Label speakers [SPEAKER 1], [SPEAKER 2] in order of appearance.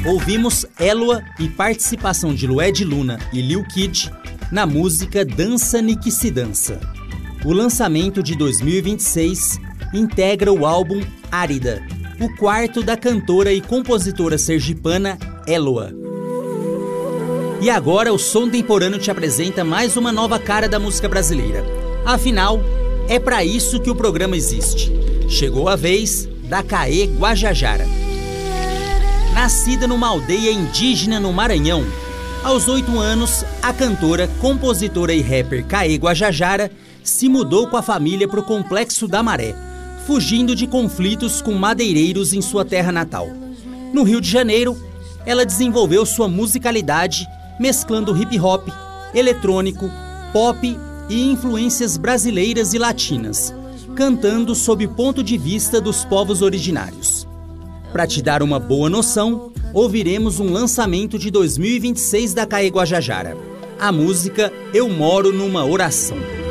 [SPEAKER 1] Ouvimos Élua e participação de Lued Luna e Lil Kid na música Dança Niki Se Dança. O lançamento de 2026 integra o álbum Árida, o quarto da cantora e compositora sergipana Élua. E agora o Som Temporâneo te apresenta mais uma nova cara da música brasileira. Afinal, é para isso que o programa existe. Chegou a vez da Caê Guajajara. Nascida numa aldeia indígena no Maranhão, aos 8 anos, a cantora, compositora e rapper Caê Guajajara se mudou com a família para o Complexo da Maré, fugindo de conflitos com madeireiros em sua terra natal. No Rio de Janeiro, ela desenvolveu sua musicalidade mesclando hip-hop, eletrônico, pop e influências brasileiras e latinas, cantando sob o ponto de vista dos povos originários. Para te dar uma boa noção, ouviremos um lançamento de 2026 da Caê Guajajara, a música Eu Moro Numa Oração.